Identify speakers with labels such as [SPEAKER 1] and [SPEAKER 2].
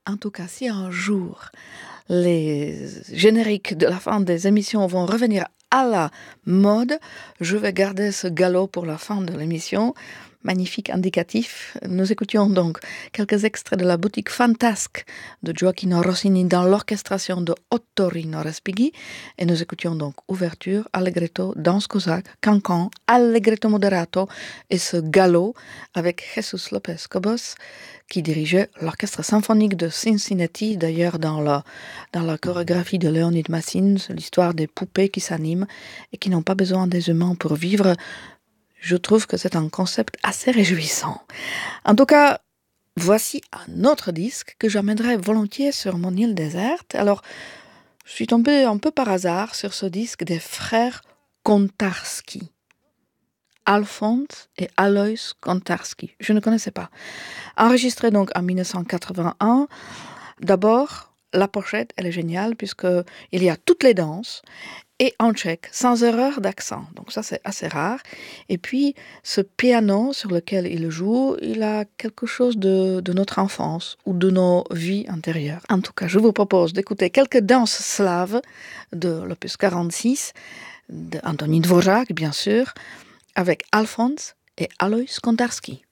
[SPEAKER 1] En tout cas, si un jour les génériques de la fin des émissions vont revenir à la mode, je vais garder ce galop pour la fin de l'émission. Magnifique indicatif. Nous écoutions donc quelques extraits de la boutique fantasque de Gioacchino Rossini dans l'orchestration de Ottorino Respighi. Et nous écoutions donc ouverture, allegretto, danse cosaque, cancan, allegretto moderato et ce galop avec Jesus Lopez Cobos qui dirigeait l'orchestre symphonique de Cincinnati, d'ailleurs dans la chorégraphie de Léonid Massine, l'histoire des poupées qui s'animent et qui n'ont pas besoin des humains pour vivre. Je trouve que c'est un concept assez réjouissant. En tout cas, voici un autre disque que j'emmènerai volontiers sur mon île déserte. Alors, je suis tombée un peu par hasard sur ce disque des frères Kontarski. Alphonse et Alois Kontarski. Je ne connaissais pas. Enregistré donc en 1981. D'abord, la pochette, elle est géniale puisqu'il y a toutes les danses et en tchèque, sans erreur d'accent. Donc ça, c'est assez rare. Et puis, ce piano sur lequel il joue, il a quelque chose de notre enfance ou de nos vies antérieures. En tout cas, je vous propose d'écouter quelques danses slaves de l'opus 46, d'Antonín Dvořák, bien sûr, avec Alphonse et Alois Kontarski.